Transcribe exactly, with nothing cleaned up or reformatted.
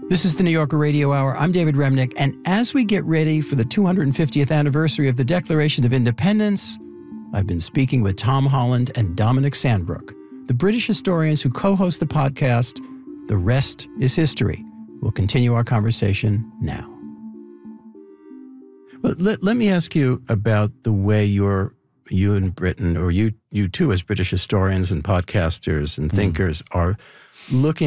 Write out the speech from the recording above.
This is the New Yorker Radio Hour. I'm David Remnick, and as we get ready for the two hundred fiftieth anniversary of the Declaration of Independence, I've been speaking with Tom Holland and Dominic Sandbrook, the British historians who co-host the podcast, The Rest is History. We'll continue our conversation now. Well, let, let me ask you about the way you're, you in Britain, or you, you too as British historians and podcasters and thinkers, mm. are looking